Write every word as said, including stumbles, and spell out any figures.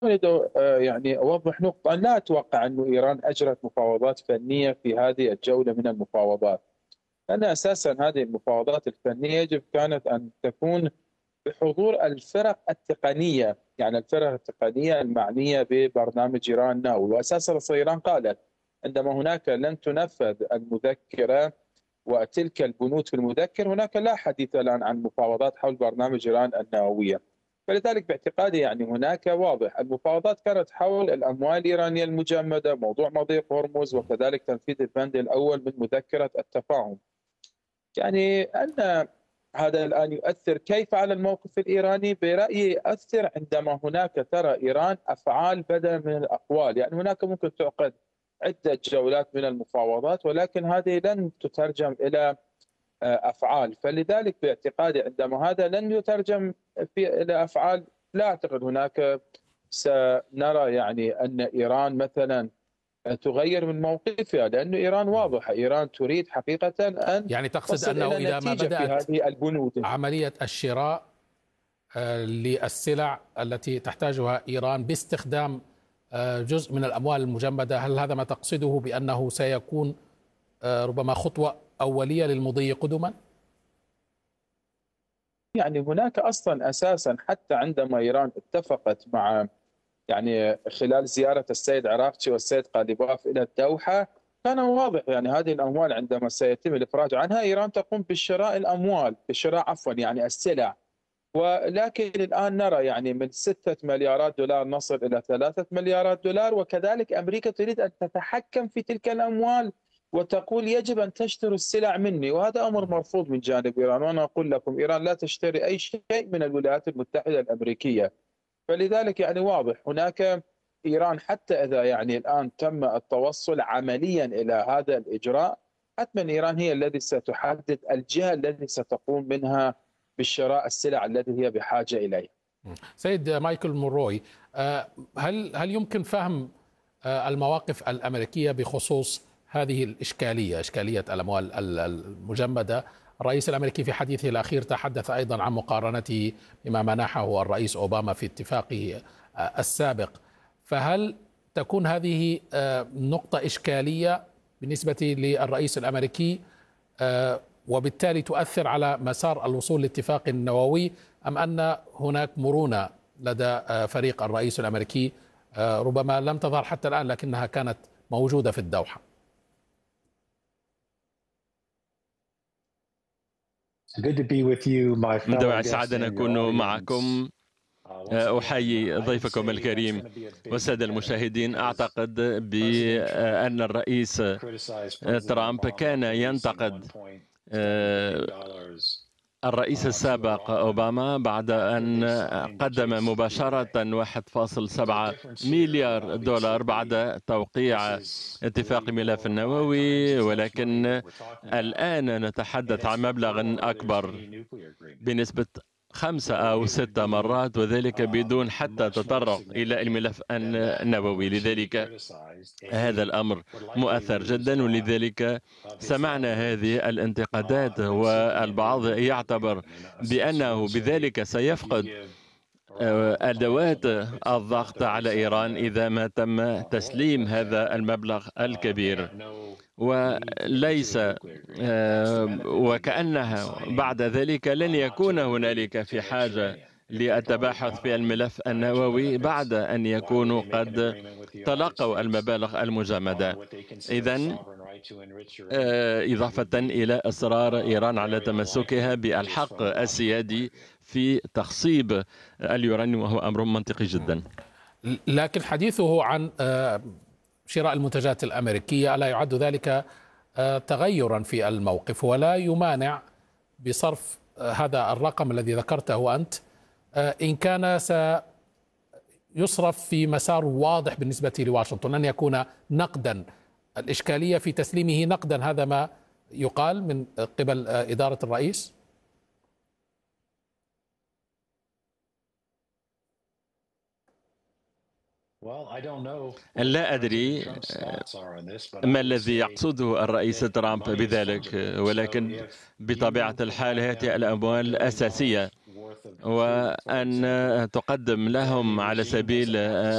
أريد آه، يعني أوضح نقطة. لا أتوقع أن إيران أجرت مفاوضات فنية في هذه الجولة من المفاوضات، لأن أساسا هذه المفاوضات الفنية يجب كانت أن تكون بحضور الفرق التقنية، يعني الفرق التقنية المعنية ببرنامج إيران ناو. وأساسا إيران قالت عندما هناك لن تنفذ المذكرة وتلك البنود في المذكر، هناك لا حديث الآن عن مفاوضات حول برنامج إيران النووية. فلذلك باعتقادي يعني هناك واضح المفاوضات كانت حول الأموال الإيرانية المجمدة، موضوع مضيق هرمز، وكذلك تنفيذ البند الأول من مذكرة التفاهم. يعني أن هذا الآن يؤثر كيف على الموقف الإيراني؟ برأيي يؤثر عندما هناك ترى إيران أفعال بدلا من الأقوال. يعني هناك ممكن تعقد عدة جولات من المفاوضات، ولكن هذه لن تترجم إلى أفعال. فلذلك باعتقادي عندما هذا لن يترجم في إلى أفعال، لا أعتقد هناك سنرى يعني أن إيران مثلا تغير من موقفها، لأن إيران واضحة، إيران تريد حقيقة أن يعني تقصد تصل أنه إلى إذا ما نتيجة في بدأت هذه البنود. عملية الشراء آه، للسلع التي تحتاجها إيران باستخدام آه، جزء من الأموال المجمدة، هل هذا ما تقصده بأنه سيكون آه، ربما خطوة أولية للمضي قدما؟ يعني هناك أصلا أساسا حتى عندما إيران اتفقت مع، يعني خلال زيارة السيد عراقچي والسيد قاليباف إلى الدوحة، كان واضح يعني هذه الأموال عندما سيتم الإفراج عنها إيران تقوم بشراء الأموال، بشراء عفوا يعني السلع. ولكن الآن نرى يعني من ستة مليارات دولار نصل إلى ثلاثة مليارات دولار، وكذلك أمريكا تريد أن تتحكم في تلك الأموال وتقول يجب أن تشتروا السلع مني، وهذا أمر مرفوض من جانب إيران. وأنا أقول لكم إيران لا تشتري أي شيء من الولايات المتحدة الأمريكية. فلذلك يعني واضح هناك إيران حتى إذا يعني الآن تم التوصل عمليا إلى هذا الإجراء، حتما إيران هي التي ستحدد الجهة التي ستقوم منها بالشراء السلع التي هي بحاجة إليها. سيد مايكل موروي، آه، هل هل يمكن فهم آه، المواقف الأمريكية بخصوص هذه الإشكالية، إشكالية الأموال المجمدة؟ الرئيس الأمريكي في حديثه الأخير تحدث أيضا عن مقارنته بما منحه الرئيس أوباما في اتفاقه آه، السابق. فهل تكون هذه آه، نقطة إشكالية بالنسبة للرئيس الأمريكي آه، وبالتالي تؤثر على مسار الوصول لاتفاق نووي، أم أن هناك مرونة لدى آه، فريق الرئيس الأمريكي آه، ربما لم تظهر حتى الآن لكنها كانت موجودة في الدوحة؟ من دواعي السعادة أن أكون معكم. أحيي ضيفكم الكريم والسادة المشاهدين. أعتقد بأن الرئيس ترامب كان ينتقد الرئيس السابق أوباما بعد أن قدم مباشرة واحد فاصلة سبعة مليار دولار بعد توقيع اتفاق ملف النووي، ولكن الآن نتحدث عن مبلغ أكبر بنسبة خمسة أو ستة مرات، وذلك بدون حتى تطرق إلى الملف النووي. لذلك هذا الأمر مؤثر جدا، ولذلك سمعنا هذه الانتقادات، والبعض يعتبر بأنه بذلك سيفقد أدوات الضغط على إيران إذا ما تم تسليم هذا المبلغ الكبير، وليس وكأنها بعد ذلك لن يكون هنالك في حاجة للتباحث في الملف النووي بعد أن يكونوا قد تلقوا المبالغ المجمدة. إذن إضافة إلى إصرار إيران على تمسكها بالحق السيادي في تخصيب اليورانيوم، وهو أمر منطقي جدا. لكن حديثه عن شراء المنتجات الأمريكية ألا يعد ذلك تغيرا في الموقف، ولا يمانع بصرف هذا الرقم الذي ذكرته أنت إن كان سيصرف في مسار واضح بالنسبة لواشنطن، أن يكون نقدا؟ الإشكالية في تسليمه نقدا، هذا ما يقال من قبل إدارة الرئيس. لا أدري ما الذي يقصده الرئيس ترامب بذلك، ولكن بطبيعة الحال هذه الأموال أساسية، وأن تقدم لهم على سبيل